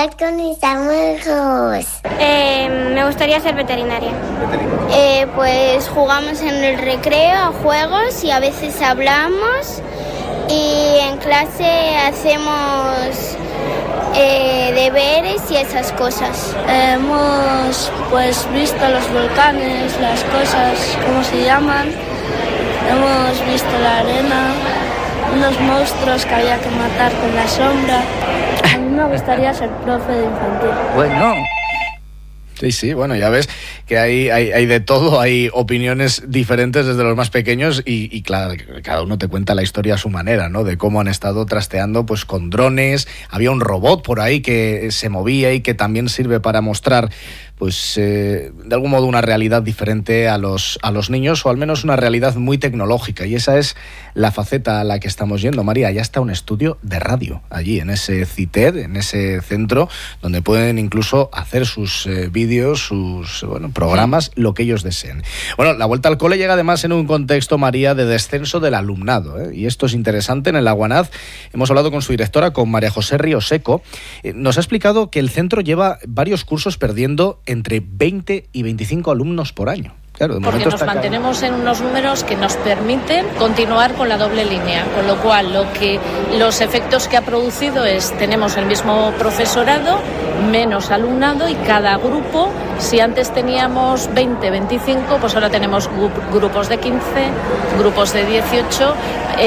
jugar con mis amigos. Me gustaría ser veterinaria. Pues jugamos en el recreo a juegos y a veces hablamos y en clase hacemos deberes y esas cosas. Hemos visto los volcanes, las cosas, ¿cómo se llaman? Hemos visto la arena, unos monstruos que había que matar con la sombra. A mí me gustaría ser profe de infantil. Bueno. Sí, bueno, ya ves que hay de todo, hay opiniones diferentes desde los más pequeños y claro, cada uno te cuenta la historia a su manera, ¿no? De cómo han estado trasteando pues con drones, había un robot por ahí que se movía y que también sirve para mostrar pues de algún modo una realidad diferente a los niños, o al menos una realidad muy tecnológica, y esa es la faceta a la que estamos yendo. María, ya está un estudio de radio allí en ese CITED, en ese centro donde pueden incluso hacer sus vídeos, sus programas, lo que ellos deseen. Bueno, la vuelta al cole llega además en un contexto, María, de descenso del alumnado, ¿eh? Y esto es interesante. En el Aguanaz hemos hablado con su directora, con María José Ríos Seco. Nos ha explicado que el centro lleva varios cursos perdiendo entre 20 y 25 alumnos por año. Claro, porque nos mantenemos en unos números que nos permiten continuar con la doble línea, con lo cual los efectos que ha producido es tenemos el mismo profesorado, menos alumnado, y cada grupo, si antes teníamos 20, 25, pues ahora tenemos grupos de 15, grupos de 18,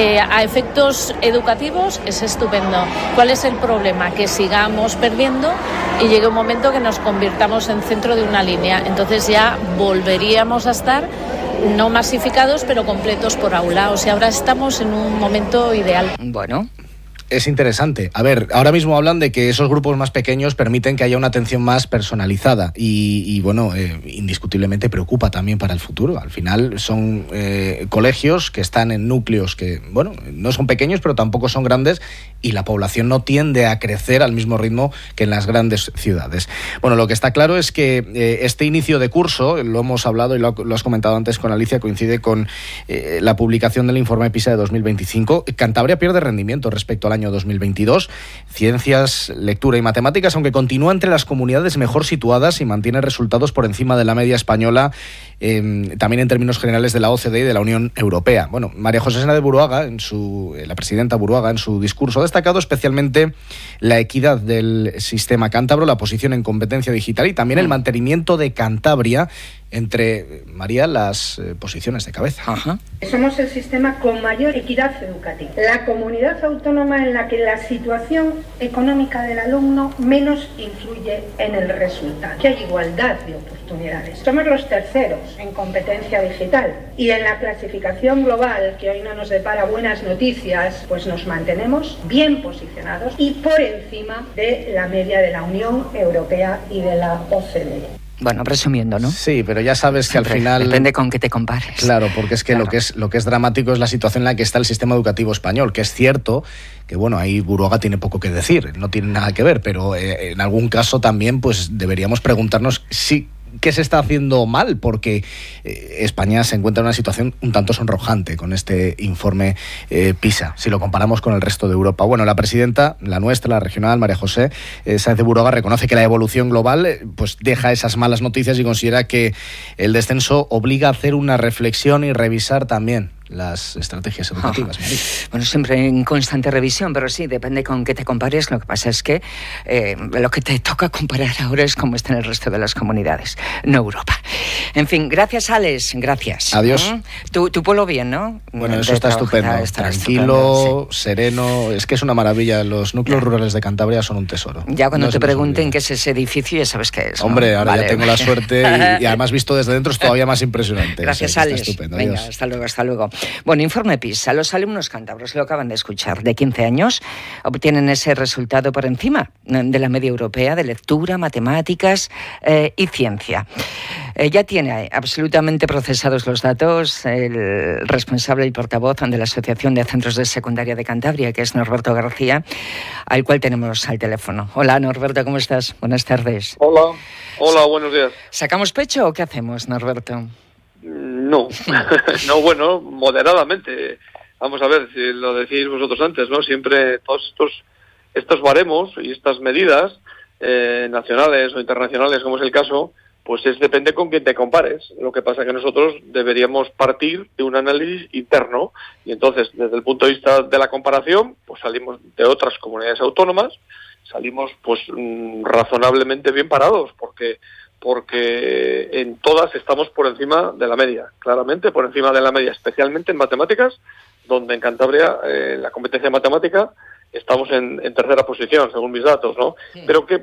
a efectos educativos es estupendo. ¿Cuál es el problema? Que sigamos perdiendo y llegue un momento que nos convirtamos en centro de una línea, entonces ya volveríamos a estar no masificados pero completos por aula, o sea, ahora estamos en un momento ideal. Bueno, es interesante. A ver, ahora mismo hablan de que esos grupos más pequeños permiten que haya una atención más personalizada y bueno, indiscutiblemente preocupa también para el futuro. Al final son colegios que están en núcleos que, bueno, no son pequeños pero tampoco son grandes, y la población no tiende a crecer al mismo ritmo que en las grandes ciudades. Bueno, lo que está claro es que este inicio de curso, lo hemos hablado y lo has comentado antes con Alicia, coincide con la publicación del informe PISA de 2025. Cantabria pierde rendimiento respecto al año 2022. Ciencias, lectura y matemáticas, aunque continúa entre las comunidades mejor situadas y mantiene resultados por encima de la media española, también en términos generales de la OCDE y de la Unión Europea. Bueno, María José de Buruaga, la presidenta Buruaga, en su discurso ha destacado especialmente la equidad del sistema cántabro, la posición en competencia digital y también el mantenimiento de Cantabria entre, María, las posiciones de cabeza. Ajá. Somos el sistema con mayor equidad educativa, la comunidad autónoma en la que la situación económica del alumno menos influye en el resultado, que hay igualdad de oportunidades. Somos los terceros en competencia digital y en la clasificación global, que hoy no nos depara buenas noticias, pues nos mantenemos bien posicionados y por encima de la media de la Unión Europea y de la OCDE. Bueno, resumiendo, ¿no? Sí, pero ya sabes que siempre, al final... Depende con qué te compares. Claro, porque es que claro, lo que es dramático es la situación en la que está el sistema educativo español, que es cierto que, bueno, ahí Buruaga tiene poco que decir, no tiene nada que ver, pero en algún caso también pues deberíamos preguntarnos si... ¿Qué se está haciendo mal? Porque España se encuentra en una situación un tanto sonrojante con este informe PISA, si lo comparamos con el resto de Europa. Bueno, la presidenta, la nuestra, la regional, María José Sáenz de Buruaga, reconoce que la evolución global pues deja esas malas noticias y considera que el descenso obliga a hacer una reflexión y revisar también las estrategias educativas. Bueno, siempre en constante revisión, pero sí, depende con qué te compares. Lo que pasa es que lo que te toca comparar ahora es cómo está en el resto de las comunidades, no Europa. En fin, gracias, Alex, gracias. Adiós. Tu pueblo bien, ¿no? Bueno, eso está estupendo. Tranquilo, sí, sereno, es que es una maravilla. Los núcleos rurales de Cantabria son un tesoro. Ya cuando te pregunten qué es ese edificio, ya sabes qué es, ¿no? Hombre, ahora ya tengo la suerte y además visto desde dentro es todavía más impresionante. Gracias, Alex. Venga, hasta luego, hasta luego. Bueno, informe PISA. Los alumnos cántabros, lo acaban de escuchar, de 15 años, obtienen ese resultado por encima de la media europea de lectura, matemáticas y ciencia. Ya tiene absolutamente procesados los datos el responsable y portavoz de la Asociación de Centros de Secundaria de Cantabria, que es Norberto García, al cual tenemos al teléfono. Hola, Norberto, ¿cómo estás? Buenas tardes. Hola, buenos días. ¿Sacamos pecho o qué hacemos, Norberto? No, bueno, moderadamente. Vamos a ver, si lo decís vosotros antes, ¿no? Siempre todos estos baremos y estas medidas nacionales o internacionales, como es el caso, pues depende con quién te compares. Lo que pasa es que nosotros deberíamos partir de un análisis interno y entonces, desde el punto de vista de la comparación, pues salimos de otras comunidades autónomas, salimos pues razonablemente bien parados, porque en todas estamos por encima de la media, claramente por encima de la media, especialmente en matemáticas, donde en Cantabria la competencia en matemática estamos en tercera posición, según mis datos, ¿no? Sí. Pero que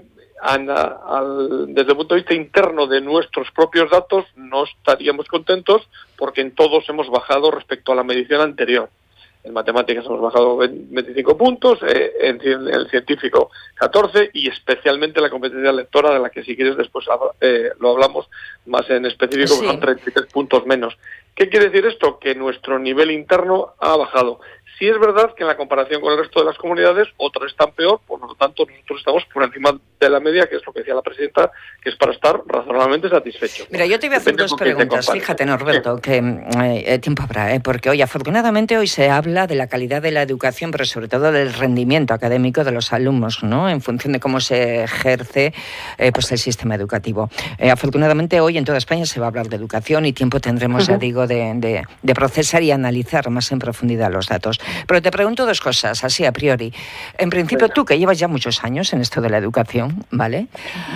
desde el punto de vista interno de nuestros propios datos no estaríamos contentos porque en todos hemos bajado respecto a la medición anterior. En matemáticas hemos bajado 25 puntos, en el científico 14 y especialmente la competencia lectora, de la que si quieres después lo hablamos más en específico, sí. Son 33 puntos menos. ¿Qué quiere decir esto? Que nuestro nivel interno ha bajado. Sí es verdad que en la comparación con el resto de las comunidades, otras están peor, por lo tanto nosotros estamos por encima de la media, que es lo que decía la presidenta, que es para estar razonablemente satisfechos. Mira, yo te voy a hacer dos preguntas. Fíjate, Norberto, sí. Que tiempo habrá, porque hoy afortunadamente hoy se habla de la calidad de la educación, pero sobre todo del rendimiento académico de los alumnos, ¿no? En función de cómo se ejerce pues el sistema educativo. Afortunadamente hoy en toda España se va a hablar de educación y tiempo tendremos, ya digo, de procesar y analizar más en profundidad los datos. Pero te pregunto dos cosas, así a priori. En principio, tú que llevas ya muchos años en esto de la educación, ¿vale?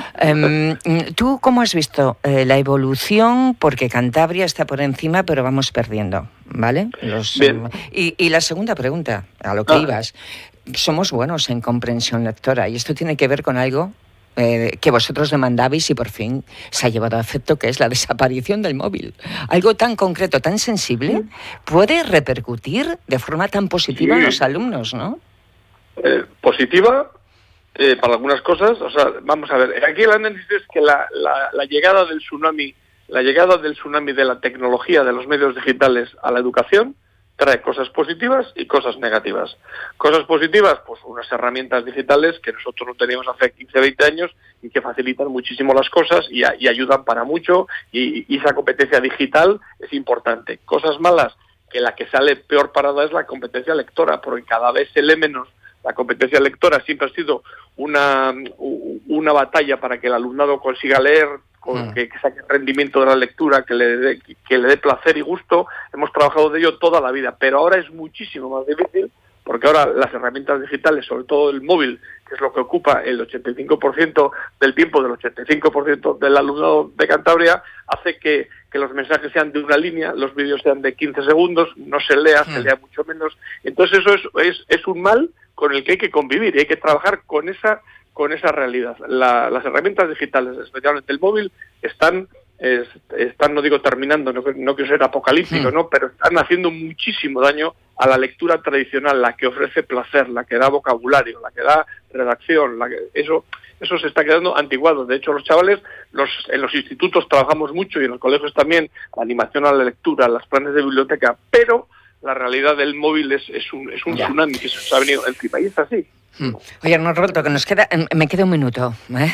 ¿Tú cómo has visto la evolución? Porque Cantabria está por encima, pero vamos perdiendo, ¿vale? Y la segunda pregunta, a lo que ibas. Somos buenos en comprensión lectora y esto tiene que ver con algo que vosotros demandabais y por fin se ha llevado a efecto, que es la desaparición del móvil. Algo tan concreto, tan sensible, puede repercutir de forma tan positiva en los alumnos, ¿no? Positiva para algunas cosas. O sea, vamos a ver, aquí el análisis es que la llegada del tsunami de la tecnología, de los medios digitales a la educación, trae cosas positivas y cosas negativas. Cosas positivas, pues unas herramientas digitales que nosotros no teníamos hace 15, 20 años y que facilitan muchísimo las cosas y ayudan para mucho y esa competencia digital es importante. Cosas malas, que la que sale peor parada es la competencia lectora, porque cada vez se lee menos. La competencia lectora siempre ha sido una batalla para que el alumnado consiga leer, que saque rendimiento de la lectura, que le dé placer y gusto. Hemos trabajado de ello toda la vida, pero ahora es muchísimo más difícil, porque ahora las herramientas digitales, sobre todo el móvil, que es lo que ocupa el 85% del tiempo, del 85% del alumnado de Cantabria, hace que los mensajes sean de una línea, los vídeos sean de 15 segundos, no se lea, se lea mucho menos. Entonces eso es un mal con el que hay que convivir y hay que trabajar con esa realidad. Las herramientas digitales, especialmente el móvil, están no digo terminando, no quiero ser apocalíptico, ¿no? Pero están haciendo muchísimo daño a la lectura tradicional, la que ofrece placer, la que da vocabulario, la que da redacción, eso se está quedando antiguado. De hecho, los chavales, en los institutos trabajamos mucho y en los colegios también, la animación a la lectura, los planes de biblioteca, pero la realidad del móvil es un tsunami que se ha venido encima y es así. Oye, Norberto, que me queda un minuto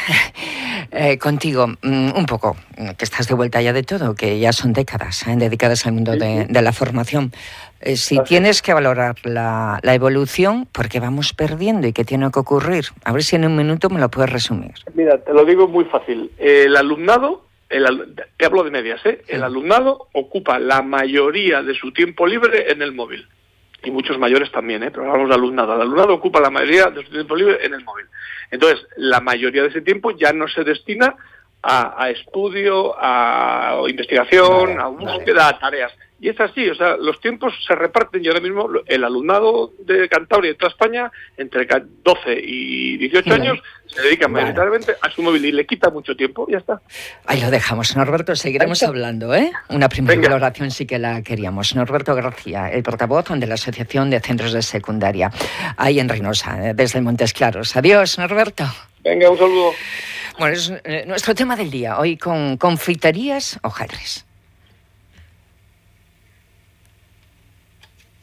contigo, un poco, que estás de vuelta ya de todo, que ya son décadas dedicadas al mundo de la formación. Si tienes que valorar la evolución, porque vamos perdiendo y qué tiene que ocurrir, a ver si en un minuto me lo puedes resumir. Mira, te lo digo muy fácil. El alumnado, te hablo de medias, el alumnado ocupa la mayoría de su tiempo libre en el móvil. Y muchos mayores también, pero hablamos de alumnado. El alumnado ocupa la mayoría de su tiempo libre en el móvil. Entonces, la mayoría de ese tiempo ya no se destina a estudio, a investigación, a búsqueda, a tareas. Y es así, o sea, los tiempos se reparten y ahora mismo el alumnado de Cantabria y de toda España, entre 12 y 18 años, se dedica mayoritariamente a su móvil y le quita mucho tiempo y ya está. Ahí lo dejamos, Norberto, seguiremos hablando, ¿eh? Una primera valoración sí que la queríamos. Norberto García, el portavoz de la Asociación de Centros de Secundaria, ahí en Reynosa, desde Montes Claros. Adiós, Norberto. Venga, un saludo. Bueno, es nuestro tema del día, hoy con confiterías o Hydres.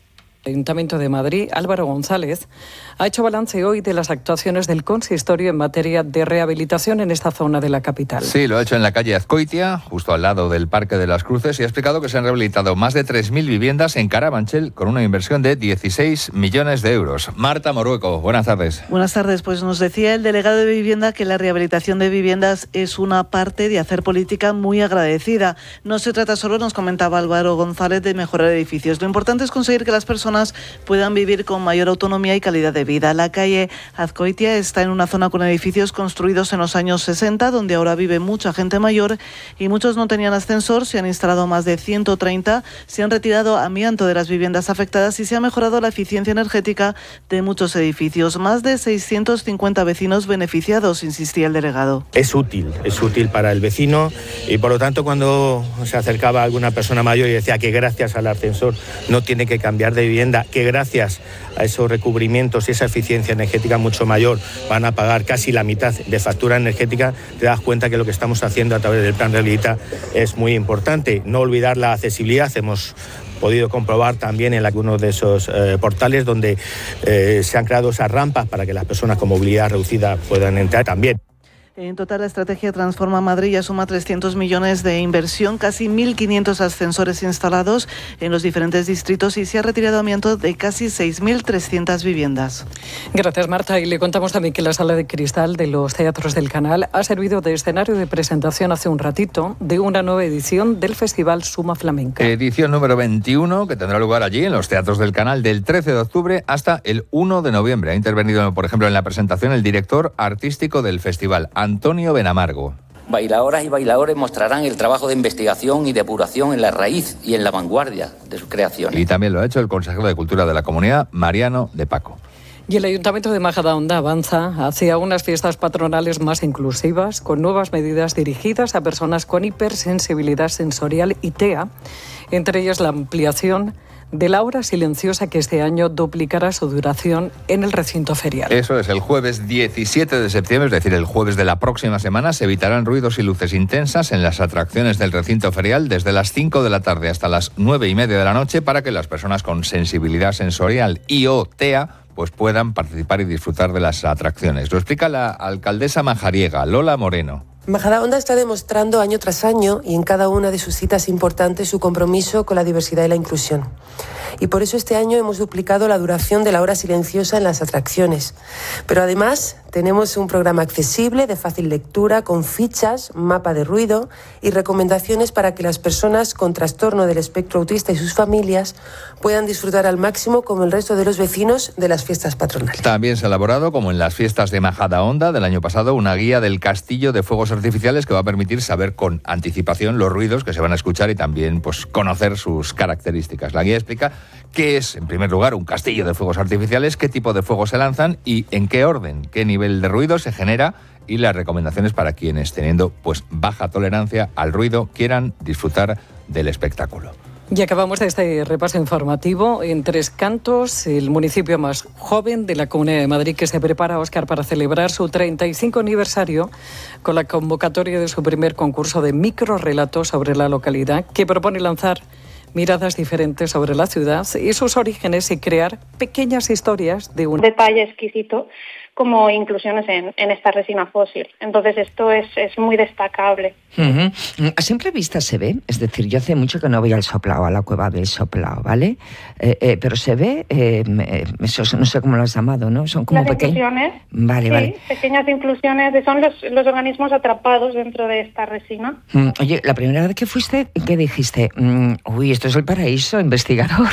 El Ayuntamiento de Madrid, Álvaro González, ha hecho balance hoy de las actuaciones del consistorio en materia de rehabilitación en esta zona de la capital. Sí, lo ha hecho en la calle Azcoitia, justo al lado del Parque de las Cruces, y ha explicado que se han rehabilitado más de 3.000 viviendas en Carabanchel con una inversión de 16 millones de euros. Marta Morueco, buenas tardes. Buenas tardes. Pues nos decía el delegado de Vivienda que la rehabilitación de viviendas es una parte de hacer política muy agradecida. No se trata solo, nos comentaba Álvaro González, de mejorar edificios. Lo importante es conseguir que las personas puedan vivir con mayor autonomía y calidad de vida. La calle Azcoitia está en una zona con edificios construidos en los años 60, donde ahora vive mucha gente mayor y muchos no tenían ascensor. Se han instalado más de 130, se han retirado amianto de las viviendas afectadas y se ha mejorado la eficiencia energética de muchos edificios. Más de 650 vecinos beneficiados, insistía el delegado. Es útil para el vecino y por lo tanto cuando se acercaba alguna persona mayor y decía que gracias al ascensor no tiene que cambiar de vivienda, que gracias a esos recubrimientos y esa eficiencia energética mucho mayor van a pagar casi la mitad de factura energética, te das cuenta que lo que estamos haciendo a través del Plan Rehabilita es muy importante. No olvidar la accesibilidad, hemos podido comprobar también en algunos de esos portales donde se han creado esas rampas para que las personas con movilidad reducida puedan entrar también. En total, la estrategia Transforma Madrid ya suma 300 millones de inversión, casi 1.500 ascensores instalados en los diferentes distritos y se ha retirado amianto de casi 6.300 viviendas. Gracias, Marta. Y le contamos también que la Sala de Cristal de los Teatros del Canal ha servido de escenario de presentación hace un ratito de una nueva edición del Festival Suma Flamenca. Edición número 21, que tendrá lugar allí, en los Teatros del Canal, del 13 de octubre hasta el 1 de noviembre. Ha intervenido, por ejemplo, en la presentación el director artístico del festival, Antonio Benamargo. Bailadoras y bailadores mostrarán el trabajo de investigación y depuración en la raíz y en la vanguardia de sus creaciones. Y también lo ha hecho el consejero de Cultura de la Comunidad, Mariano de Paco. Y el Ayuntamiento de Majadahonda avanza hacia unas fiestas patronales más inclusivas, con nuevas medidas dirigidas a personas con hipersensibilidad sensorial y TEA, entre ellas la ampliación de la hora silenciosa, que este año duplicará su duración en el recinto ferial. Eso es, el jueves 17 de septiembre, es decir, el jueves de la próxima semana, se evitarán ruidos y luces intensas en las atracciones del recinto ferial desde las 5 de la tarde hasta las 9:30 de la noche, para que las personas con sensibilidad sensorial y o TEA pues puedan participar y disfrutar de las atracciones. Lo explica la alcaldesa majariega, Lola Moreno. Majadahonda está demostrando año tras año y en cada una de sus citas importantes su compromiso con la diversidad y la inclusión. Y por eso este año hemos duplicado la duración de la hora silenciosa en las atracciones. Pero además tenemos un programa accesible, de fácil lectura, con fichas, mapa de ruido y recomendaciones para que las personas con trastorno del espectro autista y sus familias puedan disfrutar al máximo, como el resto de los vecinos, de las fiestas patronales. También se ha elaborado, como en las fiestas de Majadahonda del año pasado, una guía del castillo de fuegos artificiales que va a permitir saber con anticipación los ruidos que se van a escuchar y también pues conocer sus características. La guía explica qué es, en primer lugar, un castillo de fuegos artificiales, qué tipo de fuegos se lanzan y en qué orden, qué nivel de ruido se genera, y las recomendaciones para quienes, teniendo pues baja tolerancia al ruido, quieran disfrutar del espectáculo. Y acabamos de este repaso informativo en Tres Cantos, el municipio más joven de la Comunidad de Madrid, que se prepara, Óscar, para celebrar su 35 aniversario con la convocatoria de su primer concurso de microrrelatos sobre la localidad, que propone lanzar miradas diferentes sobre la ciudad y sus orígenes y crear pequeñas historias de un detalle exquisito como inclusiones en esta resina fósil. Entonces esto es muy destacable. A simple vista se ve, es decir, yo hace mucho que no voy al Soplao, a la cueva del Soplao, ¿vale? Pero se ve, eso, no sé cómo lo has llamado, ¿no? Son como pequeñas inclusiones. Vale, sí, vale. Pequeñas inclusiones, son los organismos atrapados dentro de esta resina. Oye, la primera vez que fuiste, ¿qué dijiste? Uy, esto es el paraíso, investigador,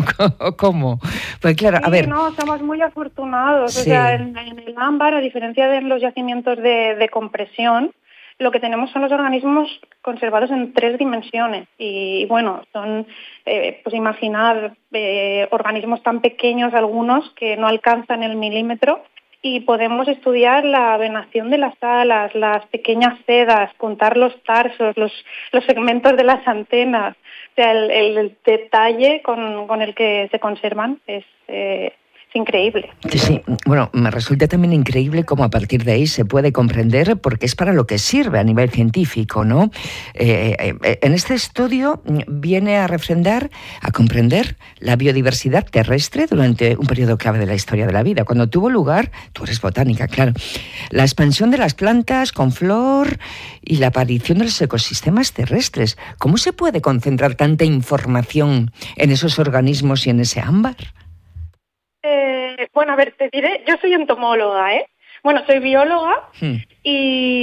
¿o cómo? Pues claro, a ver. No, somos muy afortunados, sí. O sea, en el ámbar, a diferencia de los yacimientos de compresión, lo que tenemos son los organismos conservados en 3 dimensiones y bueno, son, pues imaginar organismos tan pequeños, algunos que no alcanzan el milímetro, y podemos estudiar la venación de las alas, las pequeñas sedas, contar los tarsos, los segmentos de las antenas. O sea, el detalle con el que se conservan es increíble. Sí, bueno, me resulta también increíble cómo a partir de ahí se puede comprender, porque es para lo que sirve a nivel científico, ¿no? En este estudio viene a refrendar, a comprender la biodiversidad terrestre durante un periodo clave de la historia de la vida, cuando tuvo lugar, tú eres botánica, claro, la expansión de las plantas con flor y la aparición de los ecosistemas terrestres. ¿Cómo se puede concentrar tanta información en esos organismos y en ese ámbar? Bueno, a ver, te diré, yo soy entomóloga, Bueno, soy bióloga y